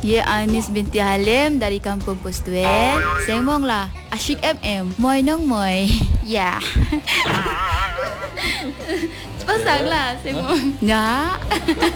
Ye Anis binti Halim dari Kampung Postuel. Semong lah Asyik MM. Moi nong moi. Ya. Pasang lah semong. Ya.